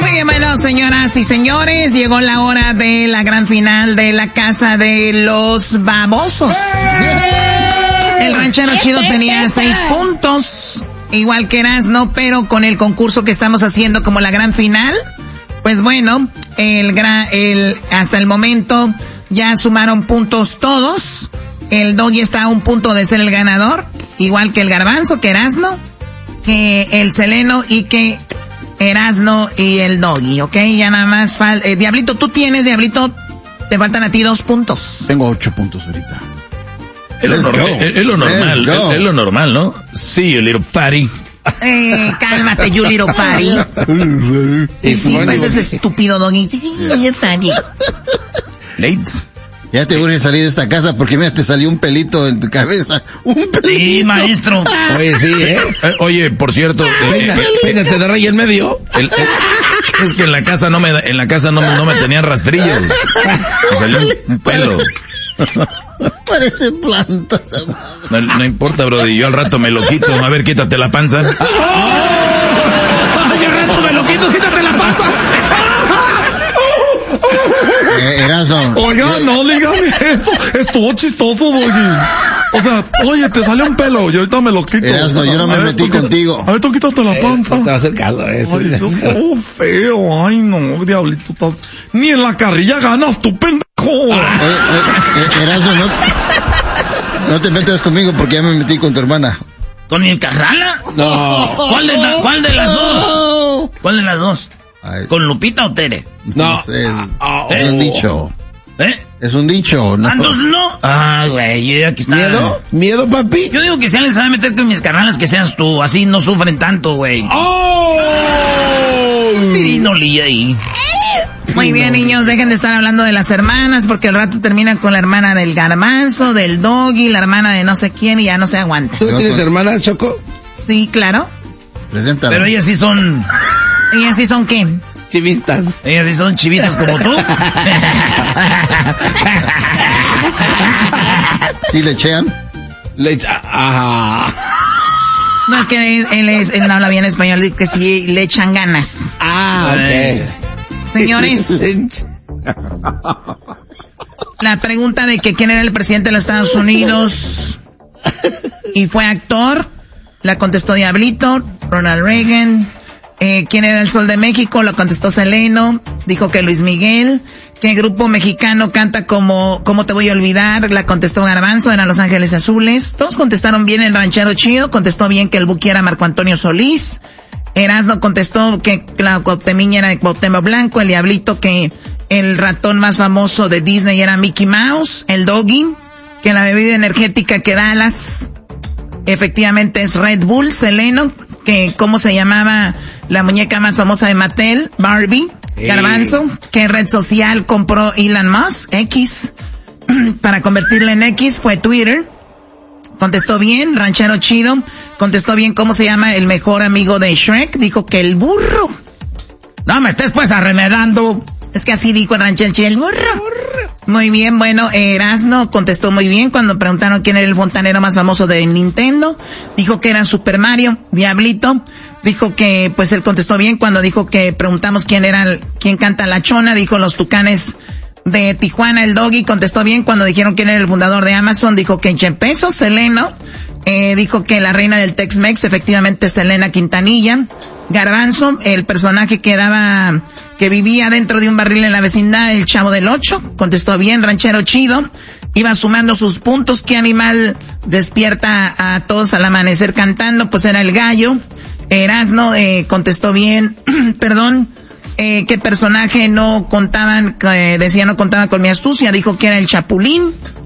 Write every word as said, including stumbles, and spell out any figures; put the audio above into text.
Muy bien, bueno, señoras y señores, llegó la hora de la gran final de la Casa de los Babosos. El ranchero chido tenía seis puntos, igual que Erasmo, pero con el concurso que estamos haciendo como la gran final, pues bueno, el gran, el, hasta el momento ya sumaron puntos todos. El Doggy está a un punto de ser el ganador, igual que el Garbanzo, que Erasmo, que el Seleno y que Erasmo y el Doggy, ¿ok? Ya nada más falta... Eh, Diablito, tú tienes, Diablito, te faltan a ti dos puntos. Tengo ocho puntos ahorita. Es lo, normal, es, es lo normal, es, es lo normal, ¿no? Sí, you little fatty. Eh, cálmate, you little fatty. Sí, sí, pues ese estúpido Doggy. Sí, sí, you fatty. Late. Ya te voy a salir de esta casa porque mira, te salió un pelito en tu cabeza. Un pelito. Sí, maestro. Oye, sí, ¿eh? eh oye, por cierto, eh, peínate de raya en medio. El, el, es que en la casa no me, en la casa no, no me tenían rastrillos. Me salió un pelo. Parece plantas. No, no importa, brody, yo al rato me lo quito. A ver, quítate la panza. Yo al rato me lo quito, quítate la panza. Eh, Erasmo. Oiga, no digan eso. Estuvo chistoso, Doggy. O sea, oye, te salió un pelo y ahorita me lo quito. Erasmo, yo no me metí contigo. A ver, tú quítate la panza. Eh, te va a hacer caso eso. Ay, Dios, oh, feo. Ay, no, diablito. Estás... Ni en la carrilla ganas, tu pendejo. Oye, oye, Erasmo, no, no te metas conmigo porque ya me metí con tu hermana. ¿Con el Carrala? No. ¿Cuál de, la, ¿Cuál de las dos? ¿Cuál de las dos? Ay. ¿Con Lupita o Tere? No. Es, ah, es oh. un dicho. ¿Eh? Es un dicho, ¿no? ¿Entonces no? Ah, güey, aquí está. ¿Miedo? ¿Miedo, papi? Yo digo que si alguien se va a meter con mis carnalas, que seas tú. Así no sufren tanto, güey. ¡Oh! Pirinolía ahí. Muy bien, niños, dejen de estar hablando de las hermanas, porque al rato terminan con la hermana del Garbanzo, del Doggy, la hermana de no sé quién, y ya no se aguanta. ¿Tú tienes hermanas, Choco? Sí, claro. Preséntala. Pero ellas sí son... ¿Ellas sí son qué? Chivistas. Ellas sí son chivistas como tú. ¿Sí le echean? Le echa... Ajá. No, es que él, él, es, él no habla bien español, digo que sí le echan ganas. Ah, ok. Señores, la pregunta de que quién era el presidente de los Estados Unidos y fue actor, la contestó Diablito. Ronald Reagan. Eh, ¿Quién era el Sol de México? Lo contestó Seleno. Dijo que Luis Miguel. ¿Qué grupo mexicano canta como ¿Cómo te voy a olvidar? La contestó Garbanzo, eran Los Ángeles Azules. Todos contestaron bien. El ranchero chido contestó bien que el Buki era Marco Antonio Solís. Erasmo contestó que la Cuauhtemiña era de Cuauhtémoc Blanco. El Diablito que el ratón más famoso de Disney era Mickey Mouse. El Doggy que la bebida energética que Dallas efectivamente es Red Bull. Seleno que cómo se llamaba la muñeca más famosa de Mattel, Barbie. Hey. Garbanzo, ¿qué red social compró Elon Musk? X. Para convertirla en X fue Twitter. Contestó bien. Ranchero chido contestó bien cómo se llama el mejor amigo de Shrek. Dijo que el burro. No me estés pues arremedando. Es que así dijo el ranchero chido, el burro. Muy bien, bueno, Erasmo contestó muy bien cuando preguntaron quién era el fontanero más famoso de Nintendo. Dijo que era Super Mario. Diablito dijo que, pues él contestó bien cuando dijo que preguntamos quién era, el, quién canta La Chona. Dijo los Tucanes de Tijuana. El Doggy contestó bien cuando dijeron quién era el fundador de Amazon. Dijo que Jeff Bezos. Seleno eh, dijo que la reina del Tex-Mex, efectivamente Selena Quintanilla. Garbanzo, el personaje que daba, que vivía dentro de un barril en la vecindad, el Chavo del Ocho, contestó bien. Ranchero chido iba sumando sus puntos. ¿Qué animal despierta a todos al amanecer cantando? Pues era el gallo. Erasmo eh, contestó bien, perdón, eh, ¿qué personaje no contaban, eh, decía no contaba con mi astucia? Dijo que era el Chapulín.